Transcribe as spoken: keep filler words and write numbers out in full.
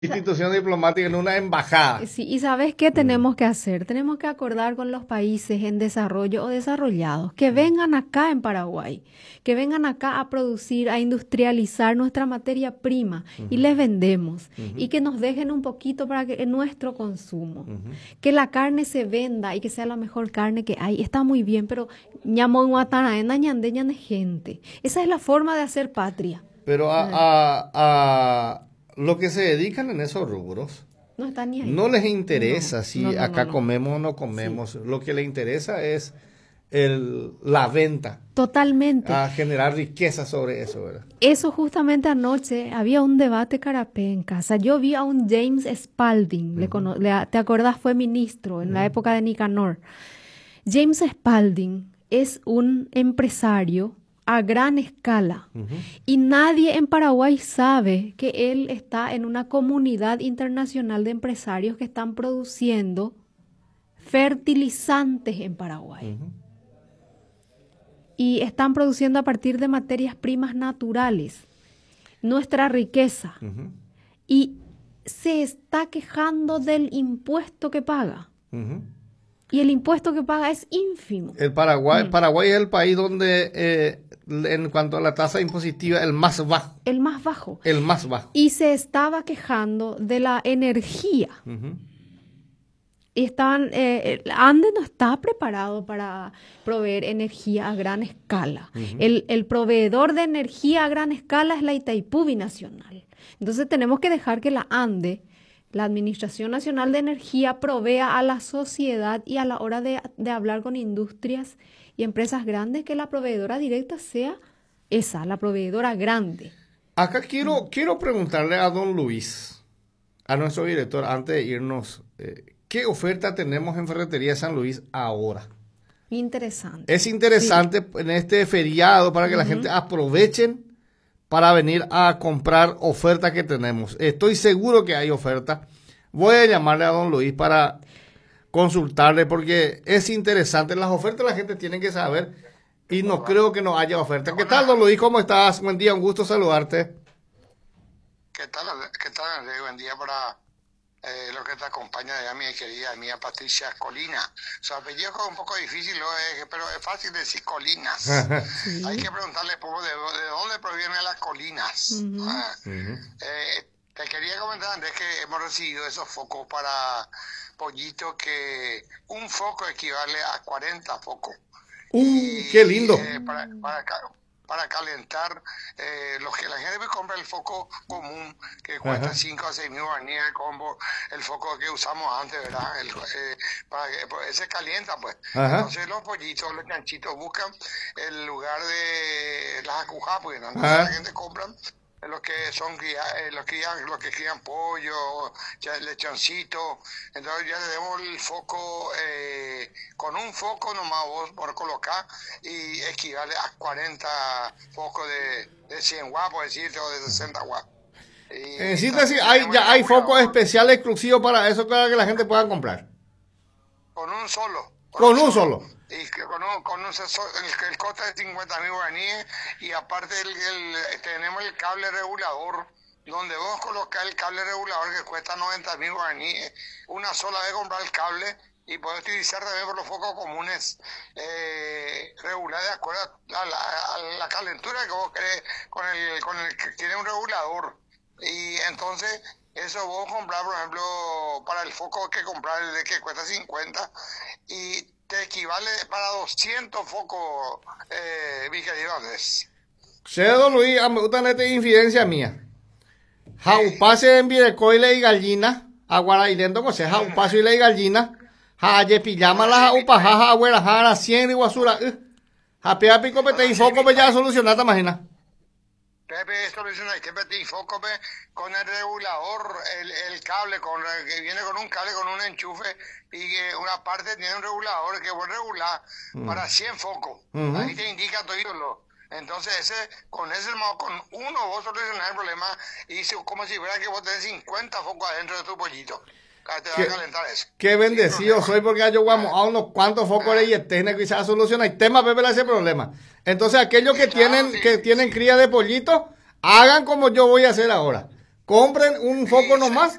institución diplomática, en una embajada. Sí, y ¿sabes qué tenemos que hacer? Tenemos que acordar con los países en desarrollo o desarrollados que vengan acá en Paraguay, que vengan acá a producir, a industrializar nuestra materia prima Uh-huh. y les vendemos Uh-huh. y que nos dejen un poquito para que en nuestro consumo, Uh-huh. que la carne se venda y que sea la mejor carne que hay. Está muy bien, pero ñamo en Guatanaena, ñande, ñande gente. Esa es la forma de hacer patria. Pero a, a, a lo que se dedican en esos rubros, No están ni ahí. no les interesa No, si no, no, acá no, no. comemos o no comemos. Sí. Lo que les interesa es el, la venta. Totalmente. A generar riqueza sobre eso, ¿verdad? Eso justamente anoche había un debate carapé en casa. Yo vi a un James Spalding, uh-huh. le cono- le, ¿te acordás? Fue ministro en uh-huh. la época de Nicanor. James Spalding es un empresario a gran escala uh-huh. y nadie en Paraguay sabe que él está en una comunidad internacional de empresarios que están produciendo fertilizantes en Paraguay. Uh-huh. Y están produciendo a partir de materias primas naturales nuestra riqueza. Uh-huh. Y se está quejando del impuesto que paga. Uh-huh. Y el impuesto que paga es ínfimo. El Paraguay, mm. Paraguay es el país donde, eh, en cuanto a la tasa impositiva, el más bajo. El más bajo. El más bajo. Y se estaba quejando de la energía. Uh-huh. Y estaban, eh, Andes no está preparado para proveer energía a gran escala. Uh-huh. El, el proveedor de energía a gran escala es la Itaipú Binacional. Entonces tenemos que dejar que la ANDE, la Administración Nacional de Energía, provea a la sociedad y a la hora de, de hablar con industrias y empresas grandes, que la proveedora directa sea esa, la proveedora grande. Acá quiero, quiero preguntarle a don Luis, a nuestro director, antes de irnos, eh, ¿qué oferta tenemos en Ferretería San Luis ahora? Interesante. Es interesante sí. en este feriado para que uh-huh. la gente aprovechen para venir a comprar ofertas que tenemos. Estoy seguro que hay ofertas. Voy a llamarle a don Luis para consultarle porque es interesante. Las ofertas la gente tiene que saber y no creo que no haya ofertas. ¿Qué tal, don Luis? ¿Cómo estás? Buen día, un gusto saludarte. ¿Qué tal, qué tal, André? Buen día para eh, los que te acompañan de mi querida mía Patricia Colina. Su apellido es un poco difícil, es, pero es fácil decir Colinas. Sí. Hay que preguntarle poco de, de dónde provienen las colinas. Uh-huh. Ah, uh-huh. Eh, te quería comentar, Andrés, que hemos recibido esos focos para pollitos que un foco equivale a cuarenta focos. Uh, y, ¡qué lindo! Eh, para, para, para calentar, eh, los que la gente compra el foco común que cuesta cinco a seis mil guaraníes el combo, el foco que usamos antes, ¿verdad? El, eh, para que pues, ese calienta, pues. Ajá. Entonces los pollitos, los chanchitos buscan el lugar de las acujas, pues, ¿no? Entonces la gente compra los que son eh, los que crían, los que crían pollo, lechoncito. Entonces ya le demos el foco, eh, con un foco nomás vos por colocar, y equivale a cuarenta focos de, de cien watts, por decirte, o de sesenta watts. En síntesis, hay, ya hay focos especiales exclusivos para eso, para que la gente pueda comprar. Con un solo. Con, con un, un solo. solo. Y con un, con un el, el costo de cincuenta mil guaraníes, y aparte el, el, tenemos el cable regulador, donde vos colocás el cable regulador que cuesta noventa mil guaraníes, una sola vez comprar el cable, y podés utilizar también por los focos comunes, eh, regular de acuerdo a la, a la calentura que vos querés, con el, con el que tiene un regulador. Y entonces eso vos comprar, por ejemplo, para el foco que comprar, el de que cuesta cincuenta, y te equivale para doscientos focos, eh, mi querido Andrés. Sí, don Luis, me gusta esta infidencia mía. Jaupase en Videcoile y gallina, aguarailendo con se jaupaso y la gallina, jaye pijama la jaupa, jaja, abuela, jara, cien y guasura, japea pico pete y foco me ya solucionada, imagina. Pepe, esto lo hizo que Pepe y foco con el regulador, el, el cable, con que viene con un cable, con un enchufe, y que una parte tiene un regulador que vos regular mm. para cien focos. Uh-huh. Ahí te indica todo lo. Entonces, ese, con ese con uno vos solucionás el problema, y como si fuera que vos tenés cincuenta focos adentro de tu pollito. Te va ¿Qué, a calentar eso. Qué bendecido soy, porque yo vamos a unos cuantos focos de yetene que quizás soluciona el tema, Pepe, ese problema. Entonces, aquellos que, sí, tienen, claro, sí. que tienen cría de pollito, hagan como yo voy a hacer ahora. compren un foco nomás